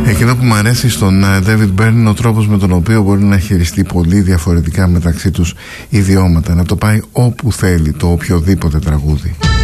Εκείνο που μου αρέσει στον David Byrne είναι ο τρόπος με τον οποίο μπορεί να χειριστεί πολύ διαφορετικά μεταξύ τους ιδιώματα, να το πάει όπου θέλει το οποιοδήποτε τραγούδι.